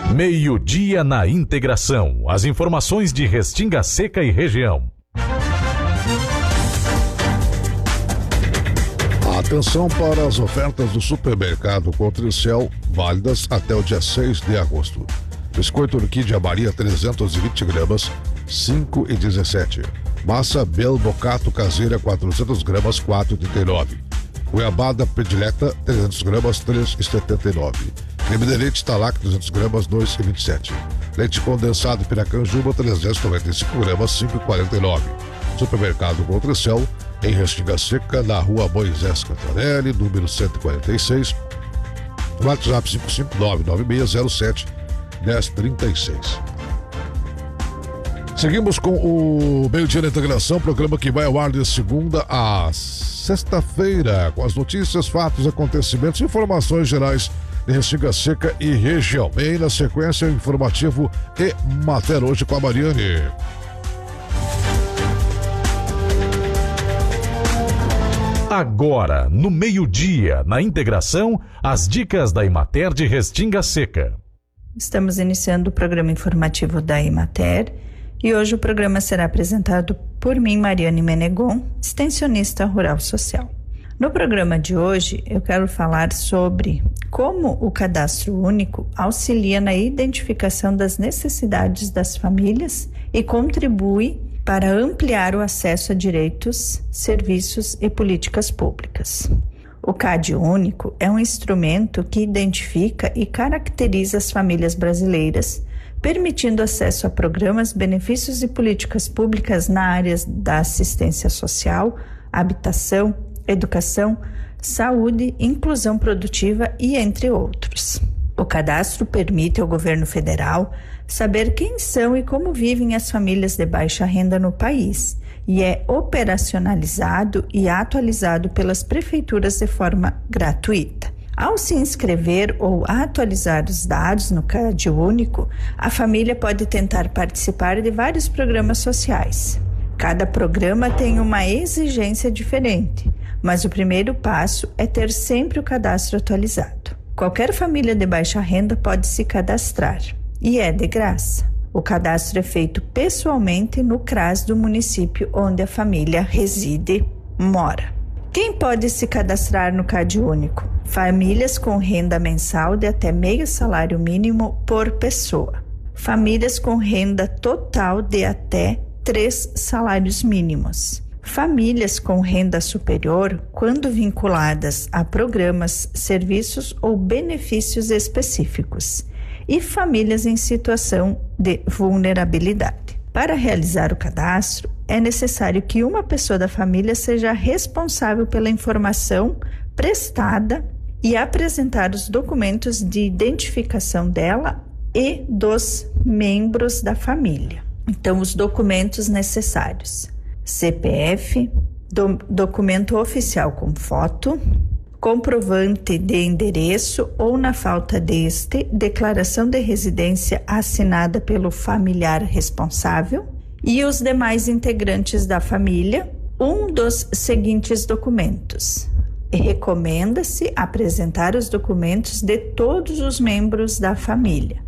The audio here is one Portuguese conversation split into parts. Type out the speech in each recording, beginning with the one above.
Meio-dia na Integração. As informações de Restinga Seca e região. Atenção para as ofertas do supermercado Cotricel, válidas até o dia 6 de agosto. Biscoito Orquídea Maria 320 gramas, 5,17. Massa Bel Bocato caseira 400 gramas, 4,39. Goiabada Predileta 300 gramas, 3,79. Creme de leite Talac 200 gramas, 2,27. Leite condensado Piracanjuba 395 gramas, 5,49. Supermercado Cotricel, em Restinga Seca, na rua Moisés Cantarelli, número 146. WhatsApp 55996071036. Seguimos com o Meio-Dia na Integração, programa que vai ao ar de segunda a sexta-feira, com as notícias, fatos, acontecimentos e informações gerais de Restinga Seca e região. Bem, na sequência, informativo e matéria hoje com a Mariane. Agora, no Meio-Dia, na Integração, as dicas da Emater de Restinga Seca. Estamos iniciando o programa informativo da Emater e hoje o programa será apresentado por mim, Mariane Menegon, extensionista rural social. No programa de hoje, eu quero falar sobre como o Cadastro Único auxilia na identificação das necessidades das famílias e contribui para ampliar o acesso a direitos, serviços e políticas públicas. O CAD Único é um instrumento que identifica e caracteriza as famílias brasileiras, permitindo acesso a programas, benefícios e políticas públicas na área da assistência social, habitação, educação, saúde, inclusão produtiva e entre outros. O cadastro permite ao governo federal saber quem são e como vivem as famílias de baixa renda no país e é operacionalizado e atualizado pelas prefeituras de forma gratuita. Ao se inscrever ou atualizar os dados no CAD Único, a família pode tentar participar de vários programas sociais. Cada programa tem uma exigência diferente, mas o primeiro passo é ter sempre o cadastro atualizado. Qualquer família de baixa renda pode se cadastrar e é de graça. O cadastro é feito pessoalmente no CRAS do município onde a família reside, mora. Quem pode se cadastrar no CAD Único? Famílias com renda mensal de até meio salário mínimo por pessoa. Famílias com renda total de até 3 salários mínimos. Famílias com renda superior, quando vinculadas a programas, serviços ou benefícios específicos. E famílias em situação de vulnerabilidade. Para realizar o cadastro, é necessário que uma pessoa da família seja responsável pela informação prestada e apresentar os documentos de identificação dela e dos membros da família. Então, os documentos necessários: CPF, documento oficial com foto, comprovante de endereço ou, na falta deste, declaração de residência assinada pelo familiar responsável e os demais integrantes da família, um dos seguintes documentos. Recomenda-se apresentar os documentos de todos os membros da família: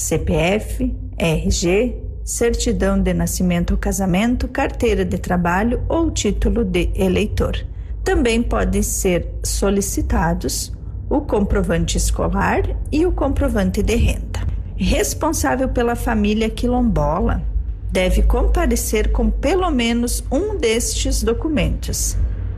CPF, RG, certidão de nascimento ou casamento, carteira de trabalho ou título de eleitor. Também podem ser solicitados o comprovante escolar e o comprovante de renda. Responsável pela família quilombola deve comparecer com pelo menos um destes documentos: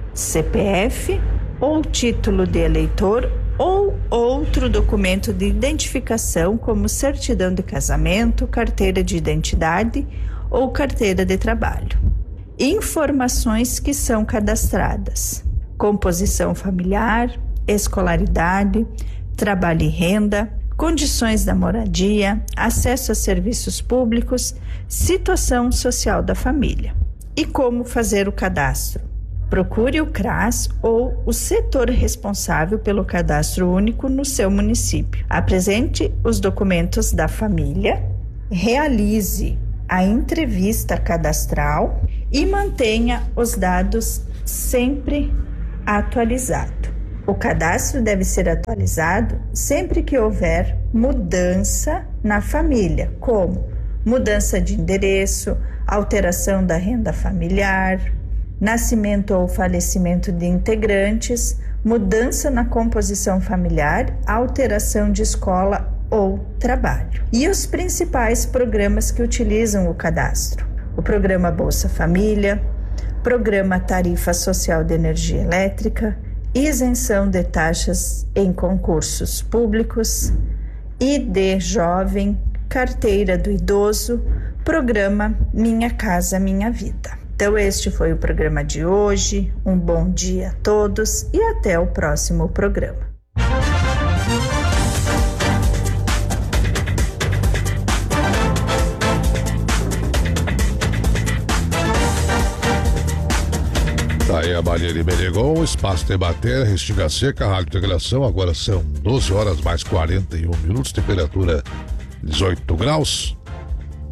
CPF ou título de eleitor ou outro documento de identificação como certidão de casamento, carteira de identidade ou carteira de trabalho. Informações que são cadastradas: composição familiar, escolaridade, trabalho e renda, condições da moradia, acesso a serviços públicos, situação social da família. E como fazer o cadastro? Procure o CRAS ou o setor responsável pelo cadastro único no seu município. Apresente os documentos da família, realize a entrevista cadastral e mantenha os dados sempre atualizados. O cadastro deve ser atualizado sempre que houver mudança na família, como mudança de endereço, alteração da renda familiar, nascimento ou falecimento de integrantes, mudança na composição familiar, alteração de escola ou trabalho. E os principais programas que utilizam o cadastro: o programa Bolsa Família, programa Tarifa Social de Energia Elétrica, isenção de taxas em concursos públicos, ID Jovem, carteira do idoso, programa Minha Casa Minha Vida. Então este foi o programa de hoje. Um bom dia a todos e até o próximo programa. Tá aí a Mariane Menegon, Espaço Debater, Restinga Seca, Rádio Integração. Agora são 12 horas mais 41 minutos, temperatura 18 graus.